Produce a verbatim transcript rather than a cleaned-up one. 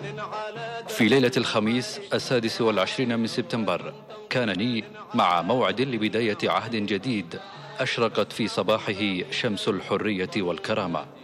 في ليلة الخميس السادس والعشرين من سبتمبر كانني مع موعد لبداية عهد جديد أشرقت في صباحه شمس الحرية والكرامة.